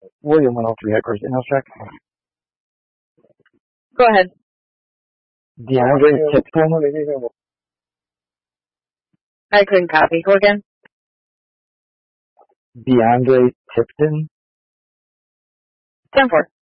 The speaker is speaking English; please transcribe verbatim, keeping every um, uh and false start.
William one oh three Eckers, in check. Go ahead. DeAndre Tipton. I couldn't copy. Go again. DeAndre Tipton. ten four.